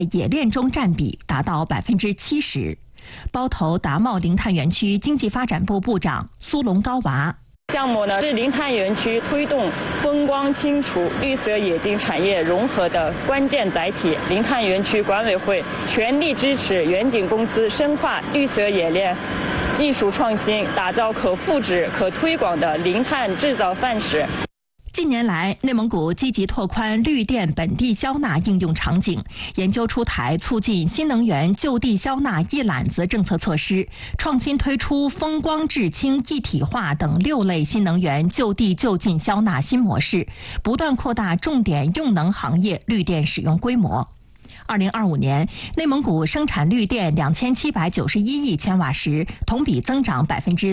冶炼中占比达到70%。包头达茂零碳园区经济发展部部长苏龙高娃。 项目呢是零碳园区推动风光清除、绿色冶金产业融合的关键载体。零碳园区管委会全力支持远景公司深化绿色冶炼技术创新，打造可复制、可推广的零碳制造范式。 近年来，内蒙古积极拓宽绿电本地消纳应用场景，研究出台促进新能源就地消纳一揽子政策措施，创新推出风光制氢一体化等6类新能源就地就近消纳新模式，不断扩大重点用能行业绿电使用规模。2025年，内蒙古生产绿电2791亿千瓦时，同比增长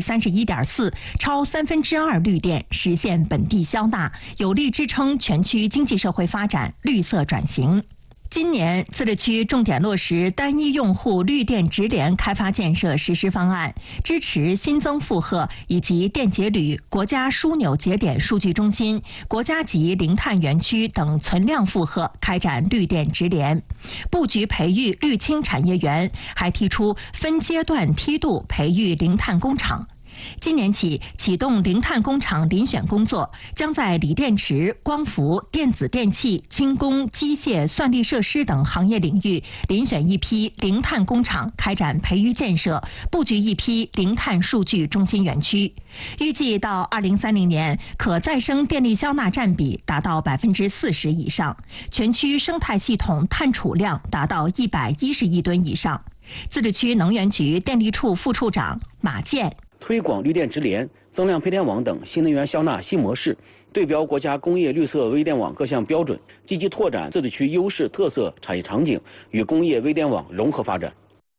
31.4%，超2/3绿电实现本地消纳，有力支撑全区经济社会发展绿色转型。今年，自治区重点落实单一用户绿电直联开发建设实施方案，支持新增负荷以及电解铝国家枢纽节点数据中心、国家级零碳园区等存量负荷开展绿电直联，布局培育绿氢产业园，还提出分阶段梯度培育零碳工厂。今年起启动零碳工厂遴选工作，将在锂电池、光伏、电子电器、轻工、机械、算力设施等行业领域遴选一批零碳工厂，开展培育建设，布局一批零碳数据中心园区。预计到2030年，可再生电力消纳占比达到40%以上，全区生态系统碳储量达到110亿吨以上。自治区能源局电力处副处长马建。 推广绿电直联、增量配电网等新能源消纳新模式，对标国家工业绿色微电网各项标准，积极拓展自治区优势特色产业场景，与工业微电网融合发展。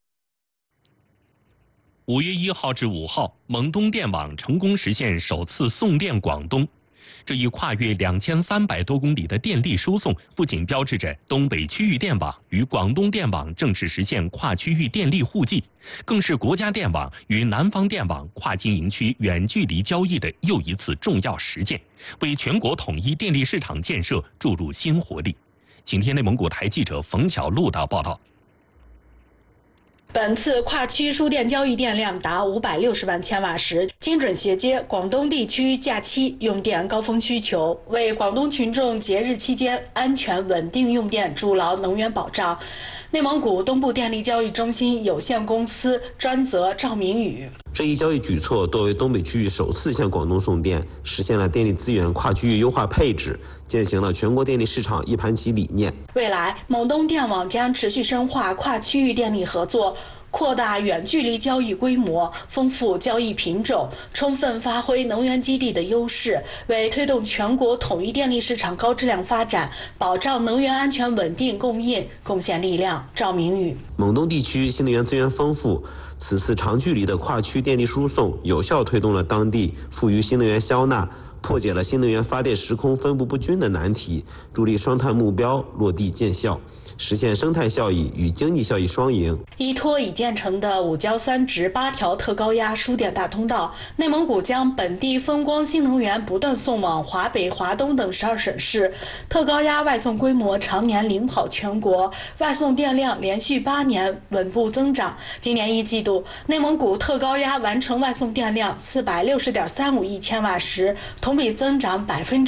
5月1号至5号，蒙东电网成功实现首次送电广东。这一跨越2300多公里的电力输送，不仅标志着东北区域电网与广东电网正式实现跨区域电力互济，更是国家电网与南方电网跨经营区远距离交易的又一次重要实践，为全国统一电力市场建设注入新活力。请听内蒙古台记者冯小璐的报道。 本次跨区输电交易电量达560万千瓦时，精准衔接广东地区假期用电高峰需求，为广东群众节日期间安全稳定用电筑牢能源保障。内蒙古东部电力交易中心有限公司专责赵明宇： 这一交易举措作为东北区域首次向广东送电，实现了电力资源跨区域优化配置，践行了全国电力市场一盘棋理念。 未来，蒙东电网将持续深化跨区域电力合作，扩大远距离交易规模，丰富交易品种，充分发挥能源基地的优势，为推动全国统一电力市场高质量发展、保障能源安全稳定供应贡献力量。赵明宇： 蒙东地区新能源资源丰富，此次长距离的跨区电力输送，有效推动了当地富于新能源消纳，破解了新能源发电时空分布不均的难题，助力双碳目标落地见效，实现生态效益与经济效益双赢。 依托已建成的5焦3直8条特高压输电大通道，内蒙古将本地风光新能源不断送往华北、华东等12省市，特高压外送规模常年领跑全国，外送电量连续8年稳步增长。今年1季度，内蒙古特高压完成外送电量460.35亿千瓦时，同比增长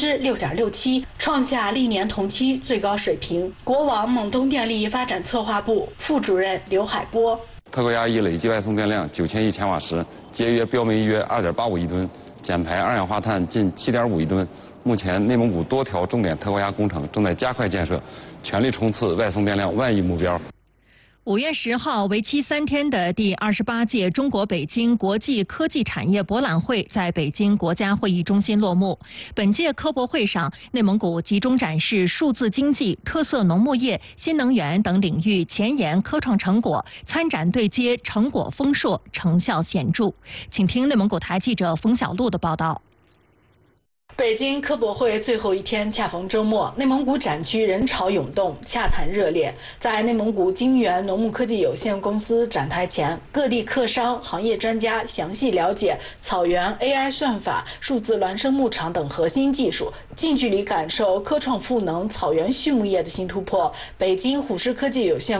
6.67%，创下历年同期最高水平。国网蒙东电力发展策划部副主任刘海波： 特高压已累计外送电量9000亿千瓦时，节约标煤约2.85亿吨，减排二氧化碳近7.5亿吨。目前，内蒙古多条重点特高压工程正在加快建设，全力冲刺外送电量10000亿目标。 5月10号，为期3天的第28届中国北京国际科技产业博览会在北京国家会议中心落幕。本届科博会上，内蒙古集中展示数字经济、特色农牧业、新能源等领域前沿科创成果，参展对接成果丰硕，成效显著。请听内蒙古台记者冯小璐的报道。 北京科博会最后一天恰逢周末，内蒙古展区人潮涌动，洽谈热烈。在内蒙古金源农牧科技有限公司展台前，各地客商、行业专家详细了解草原 AI 算法、数字孪生牧场等核心技术，近距离感受科创赋能草原畜牧业的新突破。北京虎狮科技有限